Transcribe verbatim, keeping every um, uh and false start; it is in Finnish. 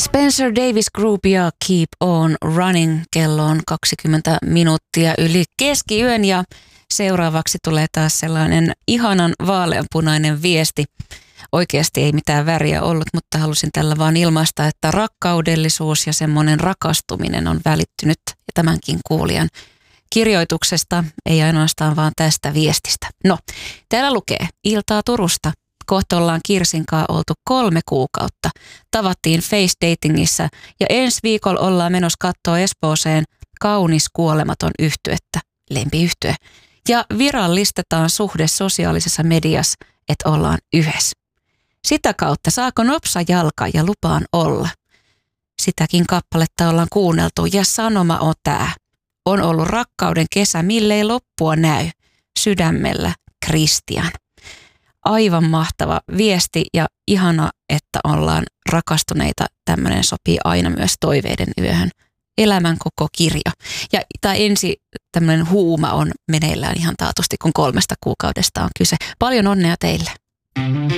Spencer Davis Group ja Keep on Running. Kello on kaksikymmentä minuuttia yli keskiyön ja seuraavaksi tulee taas sellainen ihanan vaaleanpunainen viesti. Oikeasti ei mitään väriä ollut, mutta halusin tällä vaan ilmaista, että rakkaudellisuus ja semmoinen rakastuminen on välittynyt tämänkin kuulijan kirjoituksesta, ei ainoastaan vaan tästä viestistä. No, täällä lukee Iltaa Turusta. Kohta ollaan Kirsinkaan oltu kolme kuukautta. Tavattiin Face Datingissa ja ensi viikolla ollaan menossa katsoa Espooseen Kaunis kuolematon yhtyettä, lempiyhtye. Ja virallistetaan suhde sosiaalisessa mediassa, että ollaan yhdessä. Sitä kautta saako nopsa jalka ja lupaan olla. Sitäkin kappaletta ollaan kuunneltu ja sanoma on tää. On ollut rakkauden kesä, millei loppua näy. Sydämellä Kristian. Aivan mahtava viesti ja ihana, että ollaan rakastuneita. Tämmöinen sopii aina myös toiveiden yöhön. Elämän koko kirjo. Ja tämä ensi tämmöinen huuma on meneillään ihan taatusti, kun kolmesta kuukaudesta on kyse. Paljon onnea teille.